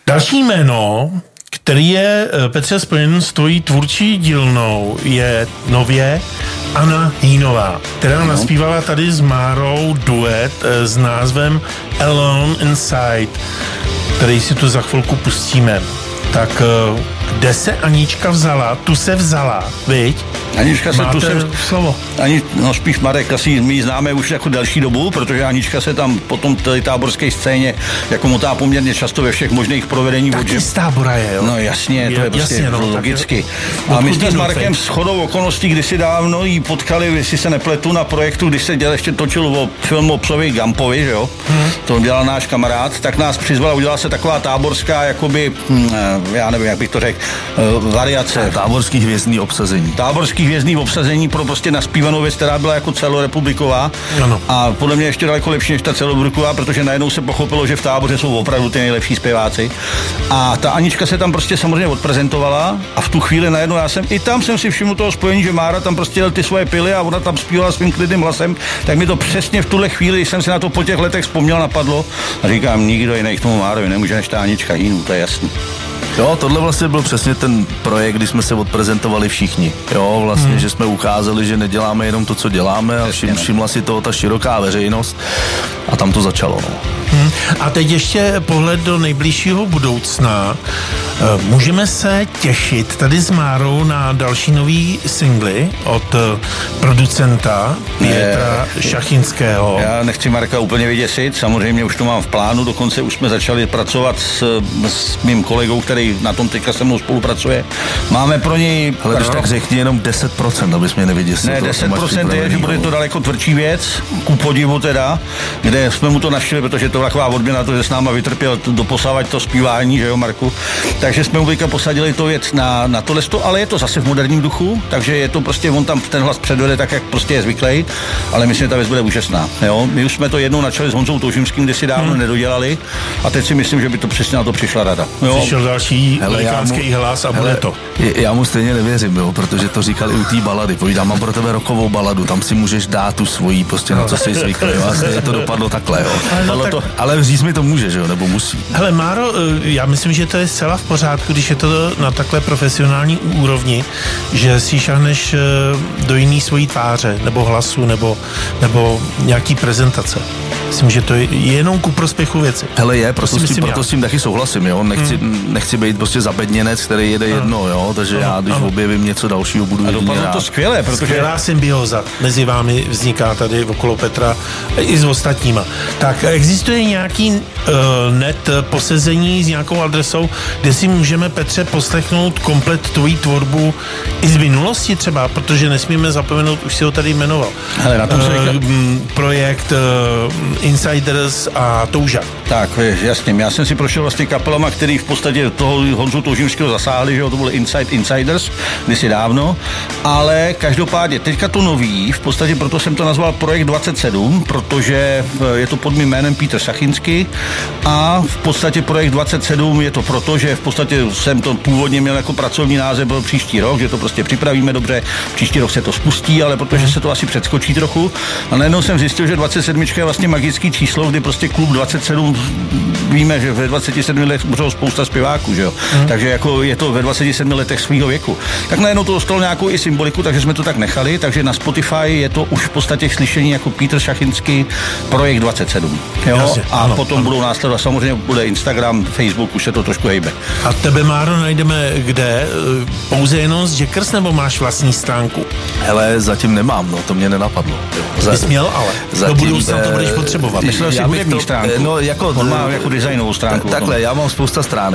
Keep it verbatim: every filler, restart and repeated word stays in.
Další jméno, který je, Petře, spojen s tvojí tvůrčí dílnou, je nově Anna Hýnová, která naspívala tady s Márou duet s názvem Alone Inside, který si tu za chvilku pustíme. Tak kde se Anička vzala? Tu se vzala, viď? Anička se Máte tu se... slovo. Ani, no spíš Marek, asi my ji známe už jako delší dobu, protože Anička se tam potom té táborské scéně jako motá poměrně často ve všech možných provedení. Taky z Tábora je, jo? No jasně, je, to je prostě jasně, no, logicky. A my jsme s Markem shodou okolností kdysi dávno jí potkali, jestli se nepletu, na projektu, když se dělal, ještě točil o film o psovi Gampovi, že jo? Hmm. To dělal náš kamarád, tak nás přizval, udělala se taková táborská, jakoby, hm, já nevím, jak bych to řekl, variace. Táborský hvězdný obsazení. Táborský hvězdný obsazení pro prostě naspívanou věc, která byla jako celorepubliková. Ano. A podle mě ještě daleko lepší než ta celorepubliková, protože najednou se pochopilo, že v Táboře jsou opravdu ty nejlepší zpěváci. A ta Anička se tam prostě samozřejmě odprezentovala a v tu chvíli najednou já jsem, i tam jsem si všiml toho spojení, že Mára tam prostě jel ty svoje pily a ona tam zpívala svým klidným hlasem, tak mi to přesně v tuhle chvíli, když jsem si na to po těch letech vzpomněl, napadlo a říkám, nikdo jiný k tomu Márovi nemůže než ta Anička Hýnu, to je jasný. Jo, tohle vlastně byl přesně ten projekt, kdy jsme se odprezentovali všichni. Jo, vlastně, hmm. že jsme ukázali, že neděláme jenom to, co děláme a všim, všimla si toho ta široká veřejnost a tam to začalo. No. Hmm. A teď ještě pohled do nejbližšího budoucna. Můžeme se těšit tady s Márou na další nový singly od producenta Pietra Šachinského. Já nechci Marka úplně vyděsit, samozřejmě už to mám v plánu, dokonce už jsme začali pracovat s, s mým kolegou, který na tom teďka se mnou spolupracuje. Máme pro něj... Ale když tak řekni jenom deset procent, abys mě nevyděsil. Ne, deset procent je, že bude to daleko tvrdší věc, ku podivu teda, kde jsme mu to našli, protože to taková odměna, to, že s náma vytrpěl doposávat to zpívání, že jo, Marku. Takže jsme mu teďka posadili to věc na, na to listu, ale je to zase v moderním duchu, takže je to prostě, on tam ten hlas předvede tak, jak prostě je zvyklý, ale myslím, že ta věc bude úžasná. Jo? My už jsme to jednou načali s Honzou Toužimským, kde si dávno hmm. nedodělali a teď si myslím, že by to přesně na to přišla rada. Jo? Přišel další velikánský hlas a hele, bude to. Já mu stejně nevěřím, jo, protože to říkali u té balady. Povídám, mám pro tebe rockovou baladu, tam si můžeš dát tu svojí, prostě na co jsi zvyklý. Vlastně to dopadlo takhle, jo. Ale, no, tak... to, ale říct mi to může, že jo, nebo musí. Hele, Máro, já myslím, že to je zcela v pořádku, když je to na takhle profesionální úrovni, že si šahneš do jiný svojí tváře, nebo hlasu, nebo, nebo nějaký prezentace. Myslím, že to je jenom ku prospěchu věci. Hele je, proto, s tím, proto s tím taky souhlasím, jo. Nechci, hmm. nechci být prostě zabedněnec, který jede jedno, jo. Takže ano, já, když ano. objevím něco dalšího, budu jedině rád. To skvělé, protože... Skvělá symbioza mezi vámi vzniká tady okolo Petra i s ostatníma. Tak existuje nějaký uh, net posezení s nějakou adresou, kde si můžeme, Petře, poslechnout komplet tvojí tvorbu i z minulosti třeba, protože nesmíme zapomenout, už si ho tady jmenoval. Hele, na tom se uh, projekt uh, Insiders a Touža. Tak, jasně. Já jsem si prošel vlastně kapelama, který v podstatě toho Honzu Toužimského zasáhli, že jo, to byl Inside Insiders, kdysi dávno, ale každopádně teďka to nový, v podstatě proto jsem to nazval Projekt dvacet sedm, protože je to pod mým jménem Pítr Šachinský a v podstatě Projekt dvacet sedm je to proto, že v podstatě jsem to původně měl jako pracovní název byl příští rok, že to prostě připravíme dobře, příští rok se to spustí, ale protože se to asi předskočí trochu a najednou jsem zjistil, že dvacet sedm je vlastně magický číslo, kdy prostě klub dvacet sedm, víme, že ve dvaceti sedmi letech umřelo spousta zpěváků, že jo. Mm. Takže jako je to ve dvaceti sedmi letech svýho věku. Tak najednou to dostalo nějakou i symboliku, takže jsme to tak nechali, takže na Spotify je to už v podstatě slyšení jako Pítr Šachinský Projekt dvacet sedm. Jo? Jasně, a ano, potom ano. budou následovat, samozřejmě bude Instagram, Facebook, už se to trošku hejbe. A tebe, Máro, najdeme kde? Pouze jenom z Jackers, nebo máš vlastní stránku? Hele, zatím nemám, no, to mě nenapadlo. Jo. Bys měl, ale zatím, do budoucna to budeš potřebovat. Myslel si hudební stránku. No, jako, on má jako designovou stránku. Takhle, já mám spousta stránek.